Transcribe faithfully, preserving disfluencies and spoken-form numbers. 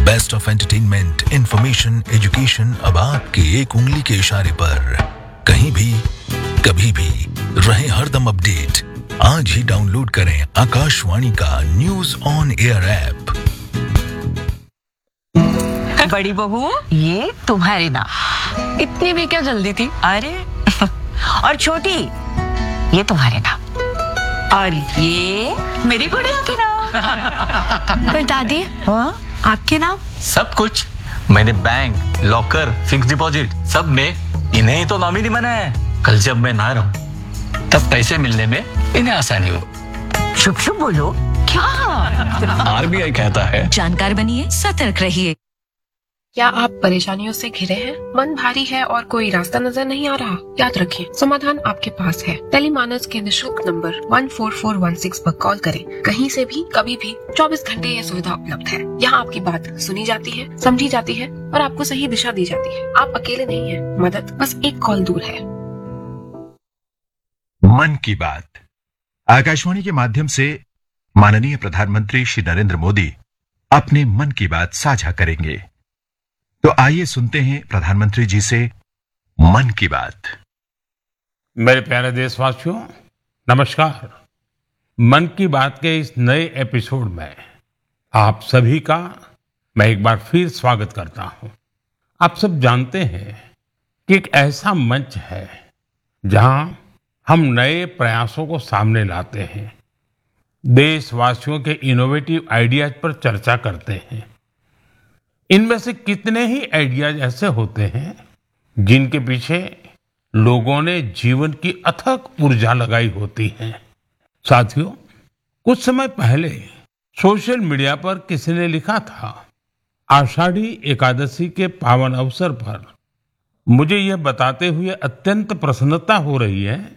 Best of entertainment, information, education अब आपके एक उंगली के इशारे पर। कहीं भी, कभी भी, रहे हरदम अपडेट। आज ही डाउनलोड करें आकाशवाणी का न्यूज ऑन एयर ऐप। बड़ी बहू, ये तुम्हारे नाम। इतनी भी क्या जल्दी थी? अरे और छोटी, ये तुम्हारे नाम। और ये मेरी गुड़िया के नाम। पर दादी, हाँ? आपके नाम? सब कुछ मैंने बैंक, लॉकर, फिक्स डिपॉजिट सब में इन्हें ही तो नॉमिनी बनाया है। कल जब मैं ना रहूं तब पैसे मिलने में इन्हें आसानी हो। शुभ शुभ बोलो। क्या? आरबीआई कहता है जानकार बनिए, सतर्क रहिए। क्या आप परेशानियों से घिरे हैं? मन भारी है और कोई रास्ता नजर नहीं आ रहा? याद रखें, समाधान आपके पास है। टेलीमानस के निशुल्क नंबर एक चार चार एक छह पर कॉल करें। कहीं से भी, कभी भी, चौबीस घंटे ये सुविधा उपलब्ध है। यहाँ आपकी बात सुनी जाती है, समझी जाती है और आपको सही दिशा दी जाती है। आप अकेले नहीं हैं, मदद बस एक कॉल दूर है। मन की बात आकाशवाणी के माध्यम से माननीय प्रधानमंत्री श्री नरेंद्र मोदी अपने मन की बात साझा करेंगे। तो आइए सुनते हैं प्रधानमंत्री जी से मन की बात। मेरे प्यारे देशवासियों, नमस्कार। मन की बात के इस नए एपिसोड में आप सभी का मैं एक बार फिर स्वागत करता हूं। आप सब जानते हैं कि एक ऐसा मंच है जहां हम नए प्रयासों को सामने लाते हैं, देशवासियों के इनोवेटिव आइडियाज पर चर्चा करते हैं। इनमें से कितने ही आइडियाज ऐसे होते हैं जिनके पीछे लोगों ने जीवन की अथक ऊर्जा लगाई होती है। साथियों, कुछ समय पहले सोशल मीडिया पर किसी ने लिखा था, आषाढ़ी एकादशी के पावन अवसर पर मुझे यह बताते हुए अत्यंत प्रसन्नता हो रही है